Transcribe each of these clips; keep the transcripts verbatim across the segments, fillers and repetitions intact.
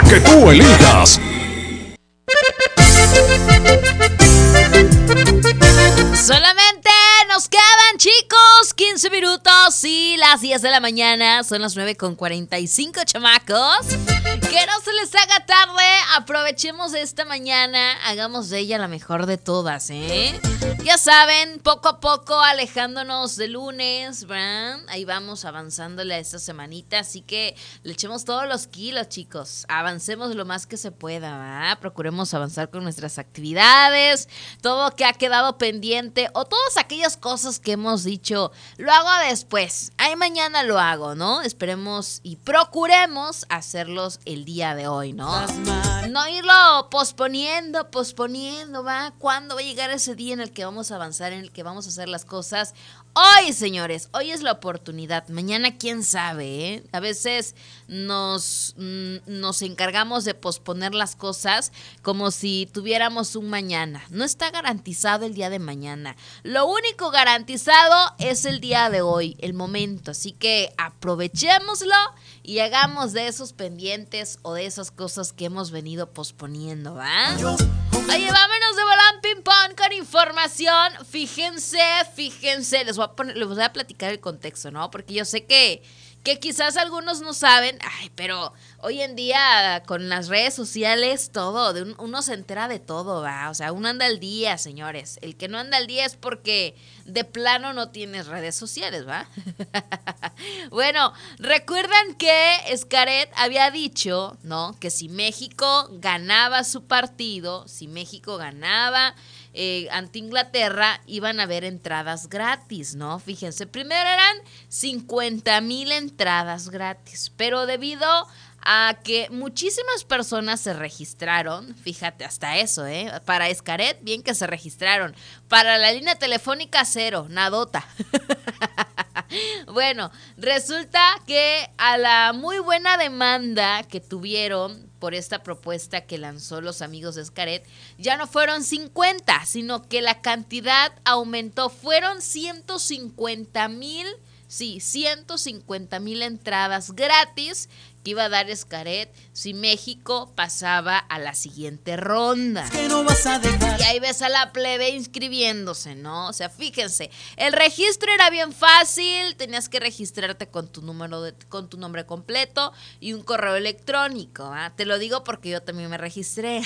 que tú elijas. Solamente nos quedan, chicos, quince minutos y las diez de la mañana. Son las nueve con cuarenta y cinco, chamacos. Que no se les haga tarde. Aprovechemos esta mañana. Hagamos de ella la mejor de todas, ¿eh? Ya saben, poco a poco alejándonos de lunes, ¿verdad? Ahí vamos avanzándole a esta semanita. Así que le echemos todos los kilos, chicos. Avancemos lo más que se pueda, ¿verdad? Procuremos avanzar con nuestras actividades. Todo que ha quedado pendiente o todas aquellas cosas que hemos dicho, lo hago después. Ahí mañana lo hago, ¿no? Esperemos y procuremos hacerlos el día de hoy, ¿no? No irlo posponiendo, posponiendo, ¿va? ¿Cuándo va a llegar ese día en el que vamos a avanzar, en el que vamos a hacer las cosas? Hoy, señores, hoy es la oportunidad. Mañana, quién sabe, ¿eh? A veces nos, mm, nos encargamos de posponer las cosas como si tuviéramos un mañana. No está garantizado el día de mañana. Lo único garantizado es el día de hoy, el momento. Así que aprovechémoslo y hagamos de esos pendientes o de esas cosas que hemos venido posponiendo, ¿va? Oye, vámonos de volán ping pong con información. Fíjense, fíjense, les voy a poner, les voy a platicar el contexto, ¿no? Porque yo sé que, que quizás algunos no saben, ay, pero hoy en día con las redes sociales todo, de un, uno se entera de todo, ¿va? O sea, uno anda al día, señores. El que no anda al día es porque de plano no tienes redes sociales, ¿va? Bueno, recuerdan que Xcaret había dicho, ¿no? Que si México ganaba su partido, si México ganaba eh, ante Inglaterra, iban a haber entradas gratis, ¿no? Fíjense, primero eran cincuenta mil entradas gratis, pero debido a que muchísimas personas se registraron, fíjate, hasta eso, ¿eh? Para Xcaret, bien que se registraron. Para la línea telefónica, cero, nadota. Bueno, resulta que a la muy buena demanda que tuvieron por esta propuesta que lanzó los amigos de Xcaret, ya no fueron cincuenta, sino que la cantidad aumentó, fueron ciento cincuenta mil, sí, ciento cincuenta mil entradas gratis que iba a dar Xcaret si México pasaba a la siguiente ronda. Que no vas a dejar. Y ahí ves a la plebe inscribiéndose, ¿no? O sea, fíjense, el registro era bien fácil, tenías que registrarte con tu número de, con tu nombre completo y un correo electrónico, ¿eh? Te lo digo porque yo también me registré.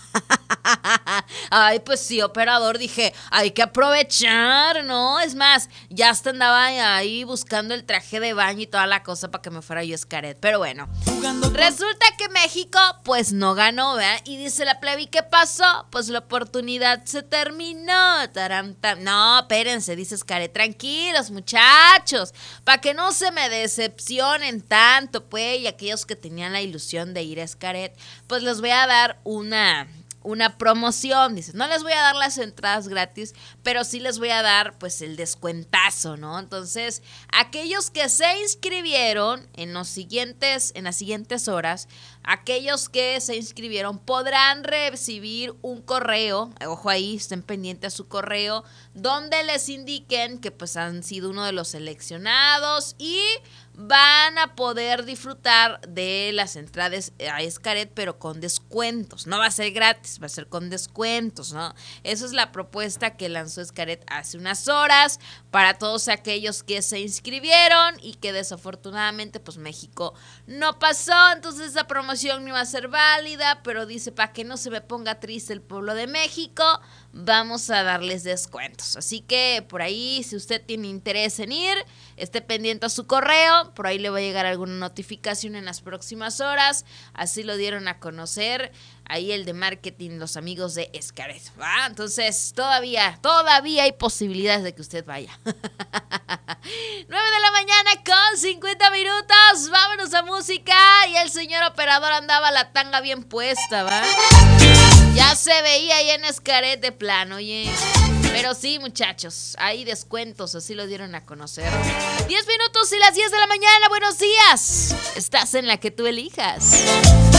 Ay, pues sí, operador, dije, hay que aprovechar, ¿no? Es más, ya hasta andaba ahí buscando el traje de baño y toda la cosa para que me fuera yo Xcaret, pero bueno. Resulta que México, pues no ganó, ¿verdad? Y dice la plebe, ¿y qué pasó? Pues la oportunidad se terminó. Taram, tam. No, espérense, dice Xcaret, tranquilos, muchachos, para que no se me decepcionen tanto, pues, y aquellos que tenían la ilusión de ir a Xcaret, pues les voy a dar una... una promoción, dice, no les voy a dar las entradas gratis, pero sí les voy a dar pues el descuentazo, ¿no? Entonces, aquellos que se inscribieron en los siguientes, en las siguientes horas, aquellos que se inscribieron podrán recibir un correo, ojo ahí, estén pendientes a su correo, donde les indiquen que pues han sido uno de los seleccionados y van a poder disfrutar de las entradas a Xcaret, pero con descuentos. No va a ser gratis, va a ser con descuentos, ¿no? Esa es la propuesta que lanzó Xcaret hace unas horas para todos aquellos que se inscribieron y que desafortunadamente, pues México no pasó. Entonces esa promoción no iba a ser válida, pero dice, para que no se me ponga triste el pueblo de México, vamos a darles descuentos. Así que por ahí, si usted tiene interés en ir, esté pendiente a su correo, por ahí le va a llegar alguna notificación en las próximas horas. Así lo dieron a conocer ahí el de marketing, los amigos de Xcaret, ¿va? Entonces todavía, todavía hay posibilidades de que usted vaya. nueve de la mañana con cincuenta minutos, vámonos a música. Y el señor operador andaba la tanga bien puesta, ¿va? Ya se veía ahí en Xcaret de plano, oye. Pero sí, muchachos, hay descuentos, así lo dieron a conocer. diez minutos y las diez de la mañana, buenos días. Estás en la que tú elijas.